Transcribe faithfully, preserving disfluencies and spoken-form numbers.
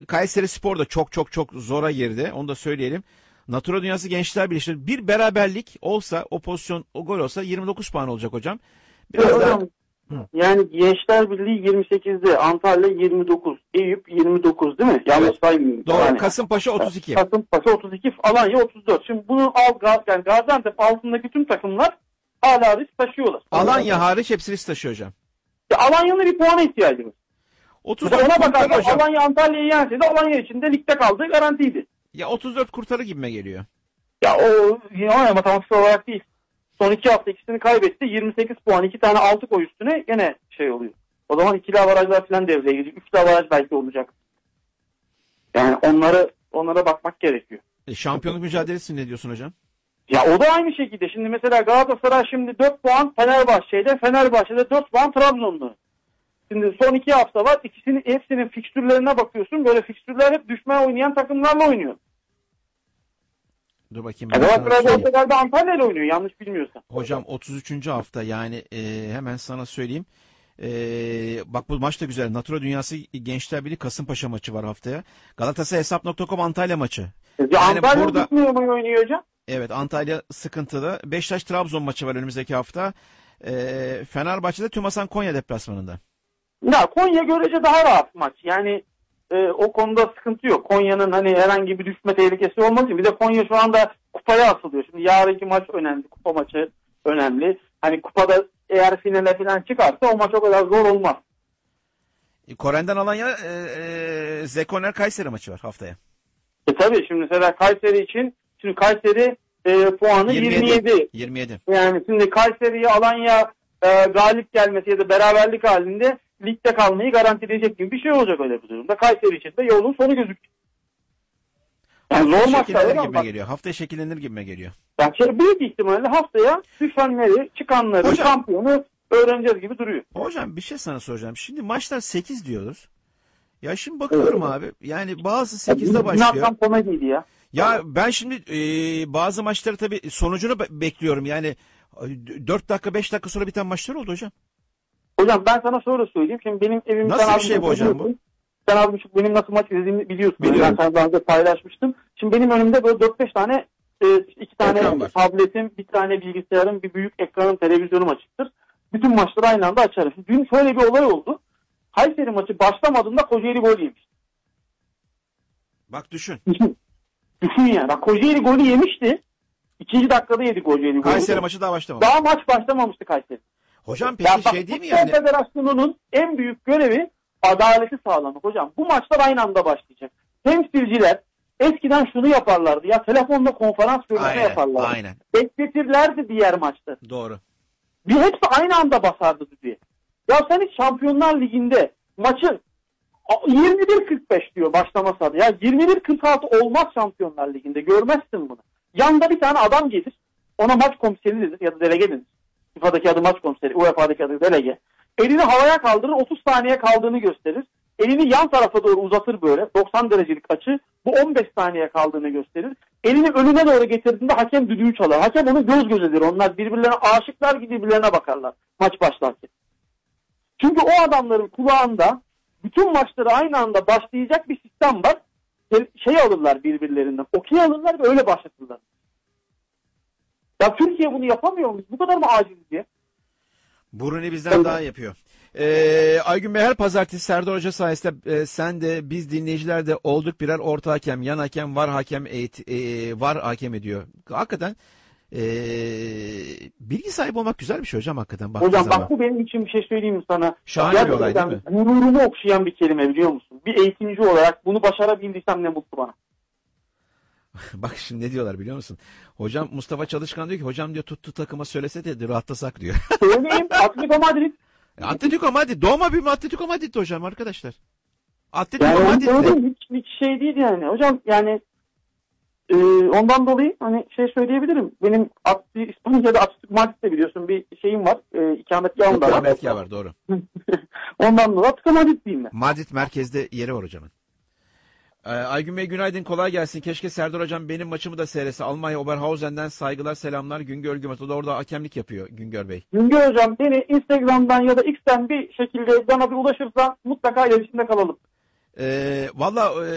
Kayserispor da çok çok çok zora girdi. Onu da söyleyelim. Natura Dünyası Gençler Birliği bir beraberlik olsa, o pozisyon, o gol olsa yirmi dokuz puan olacak hocam. Biraz evet, daha... hocam, yani Gençler Birliği yirmi sekizde, Antalya yirmi dokuz, Eyüp yirmi dokuz değil mi? Yanlış Evet. saymıyorum. Doğru. Yani, Kasımpaşa otuz iki. Kasımpaşa otuz iki, Alanya otuz dört. Şimdi bunu al, yani Gaziantep altındaki tüm takımlar hala risk taşıyorlar. Alanya hariç hepsi risk taşıyor hocam. Ya Alanya'nın bir puana ihtiyacı var. otuz dört ona bakarsan hocam. Alanya Antalya'yı yenseydi Alanya için de ligde kaldığı garantiydi. Ya otuz dört kurtarı gibime geliyor. Ya o yine o matematiksel olarak değil. Son iki hafta ikisini kaybetti. yirmi sekiz puan, iki tane altı koy üstüne gene şey oluyor. O zaman ikili avarajlar falan devreye girecek. Üçlü avaraj belki olacak. Yani onları onlara bakmak gerekiyor. E, şampiyonluk mücadelesi ne diyorsun hocam? Ya o da aynı şekilde. Şimdi mesela Galatasaray şimdi dört puan Fenerbahçe'de, Fenerbahçe'de dört puan Trabzon'da. Şimdi son iki hafta var. İkisinin hepsinin fikstürlerine bakıyorsun. Böyle fikstürler hep düşmeye oynayan takımlarla oynuyor. Dur bakayım. Galatasaray da galiba Antalya ile oynuyor yanlış bilmiyorsam. Hocam otuz üçüncü hafta yani e, hemen sana söyleyeyim. E, bak bu maç da güzel. Natura Dünyası Gençler Birliği Kasımpaşa maçı var haftaya. Galatasaray Hesap nokta com Antalya maçı. Yani Yani Antalya burada gitmiyor mu oynuyor hocam? evet, Antalya sıkıntılı. Beşiktaş Trabzon maçı var önümüzdeki hafta. E, Fenerbahçe'de Tümasan Konya deplasmanında. Ya Konya görece daha rahat maç. Yani e, o konuda sıkıntı yok. Konya'nın hani herhangi bir düşme tehlikesi olmaz için. Bir de Konya şu anda kupaya asılıyor. Şimdi yarınki maç önemli. Kupa maçı önemli. Hani kupada eğer finale falan çıkarsa o maç o kadar zor olmaz. E, Koren'den Alanya e, e, Zekoner Kayseri maçı var haftaya. E tabii şimdi mesela Kayseri için şimdi Kayseri e, puanı yirmi yedi. yirmi yedi. yirmi yedi. Yani şimdi Kayseri'ye Alanya e, galip gelmesi ya da beraberlik halinde ligde kalmayı garantileyecek gibi bir şey olacak öyle bir durumda. Kayseri için de yolun sonu gözüküyor. Yani Haftaya zor maçlar şekillenir ama gibime bak, geliyor. Haftaya şekillenir gibime geliyor. yani şey, büyük ihtimalle haftaya düşenleri, çıkanları, Hocam, şampiyonu öğreneceğiz gibi duruyor. Hocam bir şey sana soracağım. Şimdi maçlar sekiz diyoruz. Ya şimdi bakıyorum Evet. abi. Yani bazı sekizde başlıyor. Günahtan komediydi ya. Ya ben şimdi e, bazı maçları tabii sonucunu be- bekliyorum. Yani dört dakika beş dakika sonra biten maçlar oldu hocam. Hocam ben sana sonra söyleyeyim. Şimdi benim evim... Nasıl bir şey bu hocam bu? Sen az buçuk benim nasıl maç izlediğimi biliyorsun. Biliyorum. Ben sana daha önce paylaşmıştım. Şimdi benim önümde böyle dört beş tane, e, iki tane tabletim, bir tane bilgisayarım, bir büyük ekranım, televizyonum açıktır. Bütün maçları aynı anda açarım. Şimdi dün şöyle bir olay oldu. Kayseri maçı başlamadığında Kocaeli gol yemiş. Bak düşün. Düşün, düşün yani. Bak Kocaeli golü yemişti. İkinci dakikada yedi Kocaeli golü. Kayseri maçı daha başlamadı. Daha maç başlamamıştı Kayseri. Hocam peki ya bak, şey değil mi yani? yani? Federasyonu'nun en büyük görevi adaleti sağlamak hocam. Bu maçlar aynı anda başlayacak. Temsilciler eskiden şunu yaparlardı ya, telefonla konferans görüşme yaparlardı. Aynen. Bekletirlerdi diğer maçta. Doğru. Bir hepsi aynı anda basardı diye. Ya sen hiç Şampiyonlar Ligi'nde maçın yirmi bir kırk beş diyor başlama saati. Ya yirmi bir kırk altı olmaz Şampiyonlar Ligi'nde. Görmezsin bunu. Yanda bir tane adam gelir. Ona maç komiseri denir ya da delege denir. FIFA'daki adı maç komiseri, U E F A'daki adı delege. Elini havaya kaldırır, otuz saniye kaldığını gösterir. Elini yan tarafa doğru uzatır böyle. doksan derecelik açı. Bu on beş saniye kaldığını gösterir. Elini önüne doğru getirdiğinde hakem düdüğü çalar. Hakem onu göz gözedir. Onlar birbirlerine aşıklar gibi birbirlerine bakarlar maç başlarken. Çünkü o adamların kulağında bütün maçları aynı anda başlayacak bir sistem var. Şey alırlar birbirlerinden. Okey alırlar ve öyle başlatırlar. Ya Türkiye bunu yapamıyor mu? Bu kadar mı aciz diye? Bruni bizden evet. daha yapıyor. Ee, Aygün Bey, her pazartesi Serdar Hoca sayesinde e, sen de biz dinleyiciler de olduk birer orta hakem, yan hakem, var hakem eğit, e, var hakem ediyor. Hakikaten e, bilgi sahibi olmak güzel bir şey hocam hakikaten. Hocam zaman. bak bu benim için bir şey söyleyeyim mi sana? Şahane gerçekten bir olay değil mi? Gururumu okşayan bir kelime biliyor musun? Bir eğitimci olarak bunu başarabildiysem ne mutlu bana. Bak şimdi ne diyorlar biliyor musun? Hocam Mustafa Çalışkan diyor ki hocam diyor tuttu takıma söylese de rahatlasak diyor. Söyleyeyim Atletico Madrid. Atletico Madrid. Doğma büyüme Atletico Madrid hocam arkadaşlar. Atletico yani Madrid. Hiç, hiç şey değil yani. Hocam yani e, ondan dolayı hani şey söyleyebilirim. Benim Atli, İspanya'da Atletico Madrid'de biliyorsun bir şeyim var. E, ikametgahım da var. İkametgah var doğru. Ondan dolayı Atletico Madrid diyeyim ben. Madrid merkezde yeri var hocamın. Ee, Aygün Bey günaydın, kolay gelsin. Keşke Serdar Hocam benim maçımı da seyretse. Almanya Oberhausen'den saygılar selamlar. Güngör Gümet. O da orada hakemlik yapıyor Güngör Bey. Güngör Hocam beni Instagram'dan ya da X'ten bir şekilde bana bir ulaşırsan mutlaka iletişimde kalalım. Ee, Valla...